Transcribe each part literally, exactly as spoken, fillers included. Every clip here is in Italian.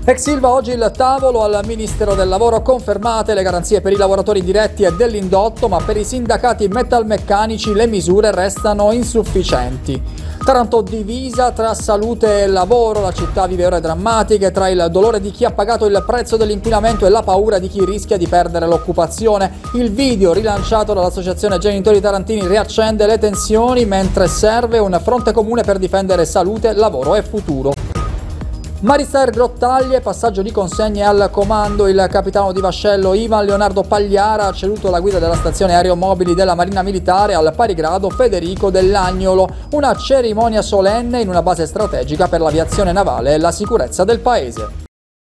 Ex Ilva oggi il tavolo al Ministero del Lavoro, confermate le garanzie per i lavoratori diretti e dell'indotto, ma per i sindacati metalmeccanici le misure restano insufficienti. Taranto divisa tra salute e lavoro, la città vive ore drammatiche tra il dolore di chi ha pagato il prezzo dell'inquinamento e la paura di chi rischia di perdere l'occupazione. Il video rilanciato dall'Associazione Genitori Tarantini riaccende le tensioni mentre serve un fronte comune per difendere salute, lavoro e futuro. Maristar Grottaglie, passaggio di consegne al comando. Il capitano di vascello Ivan Leonardo Pagliara ha ceduto la guida della stazione aeromobili della Marina Militare al pari grado Federico Dell'Agnolo. Una cerimonia solenne in una base strategica per l'aviazione navale e la sicurezza del paese.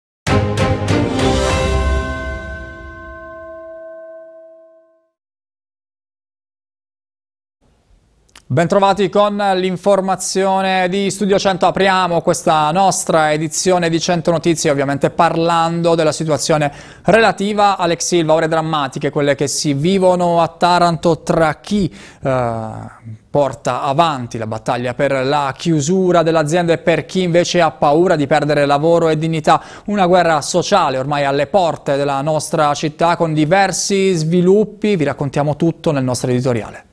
Bentrovati con l'informazione di Studio cento. Apriamo questa nostra edizione di cento Notizie, ovviamente parlando della situazione relativa all'ex Ilva, ore drammatiche, quelle che si vivono a Taranto tra chi eh, porta avanti la battaglia per la chiusura dell'azienda e per chi invece ha paura di perdere lavoro e dignità. Una guerra sociale ormai alle porte della nostra città con diversi sviluppi, vi raccontiamo tutto nel nostro editoriale.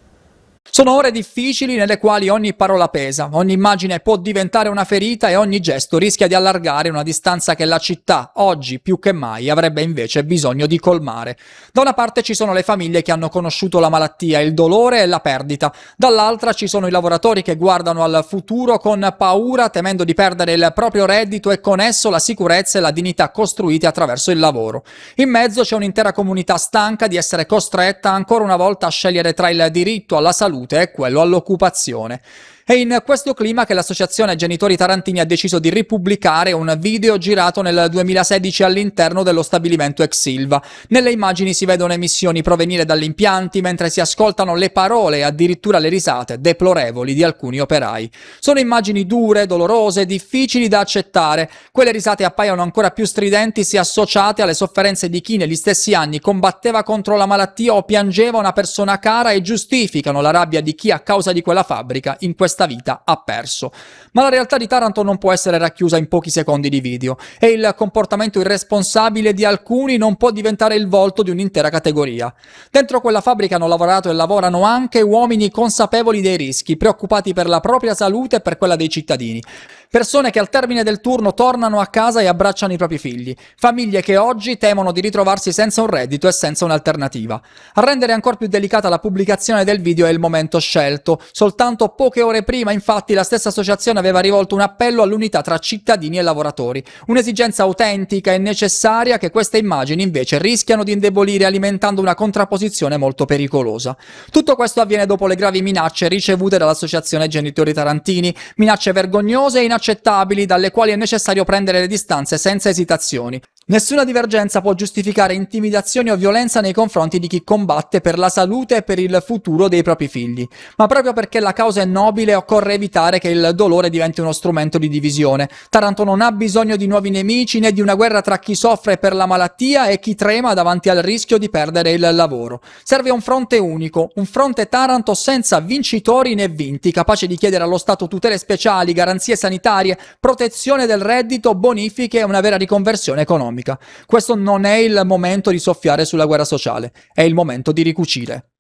Sono ore difficili nelle quali ogni parola pesa, ogni immagine può diventare una ferita e ogni gesto rischia di allargare una distanza che la città, oggi più che mai, avrebbe invece bisogno di colmare. Da una parte ci sono le famiglie che hanno conosciuto la malattia, il dolore e la perdita, dall'altra ci sono i lavoratori che guardano al futuro con paura, temendo di perdere il proprio reddito e con esso la sicurezza e la dignità costruite attraverso il lavoro. In mezzo c'è un'intera comunità stanca di essere costretta ancora una volta a scegliere tra il diritto alla salute e quello all'occupazione. È in questo clima che l'Associazione Genitori Tarantini ha deciso di ripubblicare un video girato nel duemilasedici all'interno dello stabilimento ex Ilva. Nelle immagini si vedono emissioni provenire dagli impianti mentre si ascoltano le parole e addirittura le risate deplorevoli di alcuni operai. Sono immagini dure, dolorose, difficili da accettare. Quelle risate appaiono ancora più stridenti se associate alle sofferenze di chi negli stessi anni combatteva contro la malattia o piangeva una persona cara e giustificano la rabbia di chi a causa di quella fabbrica in questa vita ha perso. Ma la realtà di Taranto non può essere racchiusa in pochi secondi di video e il comportamento irresponsabile di alcuni non può diventare il volto di un'intera categoria. Dentro quella fabbrica hanno lavorato e lavorano anche uomini consapevoli dei rischi, preoccupati per la propria salute e per quella dei cittadini. Persone che al termine del turno tornano a casa e abbracciano i propri figli. Famiglie che oggi temono di ritrovarsi senza un reddito e senza un'alternativa. A rendere ancora più delicata la pubblicazione del video è il momento scelto. Soltanto poche ore prima, infatti, la stessa associazione aveva rivolto un appello all'unità tra cittadini e lavoratori. Un'esigenza autentica e necessaria che queste immagini invece rischiano di indebolire, alimentando una contrapposizione molto pericolosa. Tutto questo avviene dopo le gravi minacce ricevute dall'Associazione Genitori Tarantini, minacce vergognose e inaccettabili dalle quali è necessario prendere le distanze senza esitazioni. Nessuna divergenza può giustificare intimidazioni o violenza nei confronti di chi combatte per la salute e per il futuro dei propri figli. Ma proprio perché la causa è nobile occorre evitare che il dolore diventi uno strumento di divisione. Taranto non ha bisogno di nuovi nemici né di una guerra tra chi soffre per la malattia e chi trema davanti al rischio di perdere il lavoro. Serve un fronte unico, un fronte Taranto senza vincitori né vinti, capace di chiedere allo Stato tutele speciali, garanzie sanitarie, protezione del reddito, bonifiche e una vera riconversione economica. Questo non è il momento di soffiare sulla guerra sociale, è il momento di ricucire.